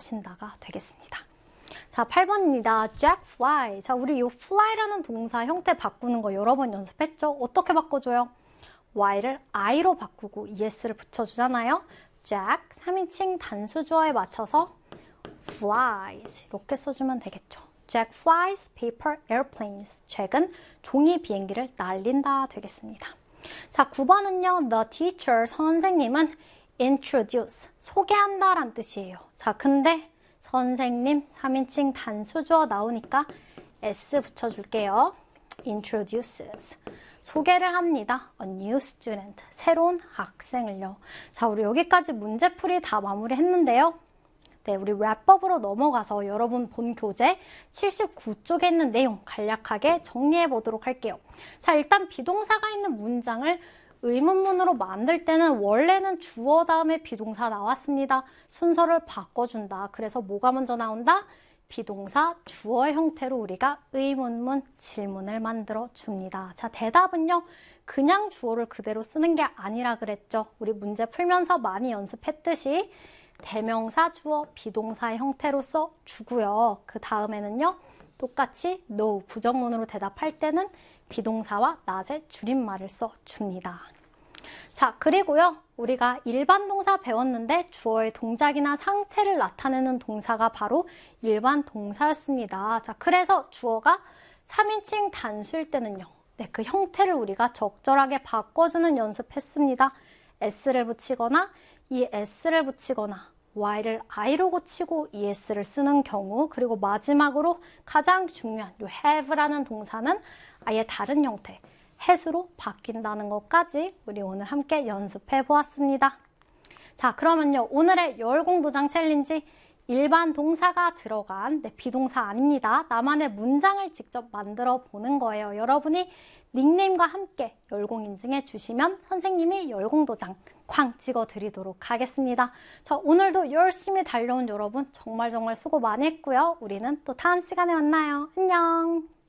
붙인다가 되겠습니다. 자, 8번입니다. Jack fly. 자, 우리 이 fly라는 동사 형태 바꾸는 거 여러 번 연습했죠? 어떻게 바꿔줘요? y를 i로 바꾸고 es를 붙여주잖아요. Jack 3인칭 단수 주어에 맞춰서 flies 이렇게 써주면 되겠죠. Jack flies paper airplanes. Jack은 종이 비행기를 날린다 되겠습니다. 자, 9번은요. The teacher, 선생님은 introduce, 소개한다 란 뜻이에요. 자, 근데 선생님 3인칭 단수 주어 나오니까 s 붙여줄게요. introduces, 소개를 합니다. A new student, 새로운 학생을요. 자, 우리 여기까지 문제풀이 다 마무리했는데요. 네, 우리 랩법으로 넘어가서 여러분 본 교재 79쪽에 있는 내용 간략하게 정리해 보도록 할게요. 자, 일단 비동사가 있는 문장을 의문문으로 만들 때는 원래는 주어 다음에 비동사 나왔습니다. 순서를 바꿔준다. 그래서 뭐가 먼저 나온다? 비동사 주어의 형태로 우리가 의문문, 질문을 만들어 줍니다. 자, 대답은요. 그냥 주어를 그대로 쓰는 게 아니라 그랬죠. 우리 문제 풀면서 많이 연습했듯이 대명사, 주어, 비동사의 형태로 써주고요. 그 다음에는요. 똑같이 no, 부정문으로 대답할 때는 비동사와 not의 줄임말을 써줍니다. 자, 그리고요. 우리가 일반 동사 배웠는데 주어의 동작이나 상태를 나타내는 동사가 바로 일반 동사였습니다. 자, 그래서 주어가 3인칭 단수일 때는요. 네, 그 형태를 우리가 적절하게 바꿔주는 연습했습니다. s를 붙이거나 이 s를 붙이거나 y를 i로 고치고 es를 쓰는 경우, 그리고 마지막으로 가장 중요한 이 have라는 동사는 아예 다른 형태, has로 바뀐다는 것까지 우리 오늘 함께 연습해 보았습니다. 자, 그러면요. 오늘의 열공부장 챌린지 일반 동사가 들어간 비동사 아닙니다. 나만의 문장을 직접 만들어 보는 거예요. 여러분이 닉네임과 함께 열공 인증해 주시면 선생님이 열공도장 쾅 찍어 드리도록 하겠습니다. 자, 오늘도 열심히 달려온 여러분 정말 수고 많이 했고요. 우리는 또 다음 시간에 만나요. 안녕.